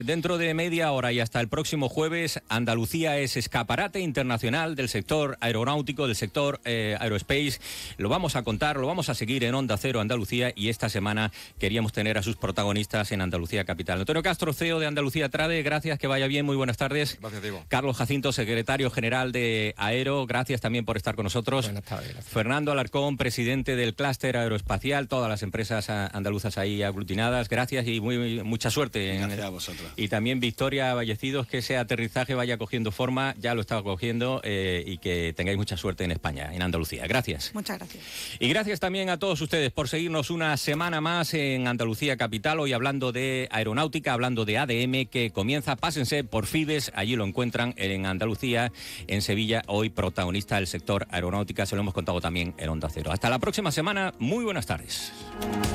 Dentro de media hora y hasta el próximo jueves, Andalucía es escaparate internacional del sector aeronáutico, del sector aerospace. Lo vamos a contar, lo vamos a seguir en Onda Cero Andalucía, y esta semana queríamos tener a sus protagonistas en Andalucía Capital. Antonio Castro, CEO de Andalucía Trade, gracias, que vaya bien, muy buenas tardes. Gracias, Diego. Carlos Jacinto, secretario general de Aero, gracias también por estar con nosotros. Buenas tardes, gracias. Fernando Alarcón, presidente del clúster aeroespacial, todas las empresas andaluzas ahí aglutinadas, gracias y mucha suerte. Gracias a vosotros. Y también Victoria Vallecidos, que ese aterrizaje vaya cogiendo forma, ya lo está cogiendo, y que tengáis mucha suerte en España, en Andalucía. Gracias. Muchas gracias. Y gracias también a todos ustedes por seguirnos una semana más en Andalucía Capital, hoy hablando de aeronáutica, hablando de ADM, que comienza. Pásense por Fides, allí lo encuentran en Andalucía, en Sevilla, hoy protagonista del sector aeronáutica, se lo hemos contado también en Onda Cero. Hasta la próxima semana, muy buenas tardes.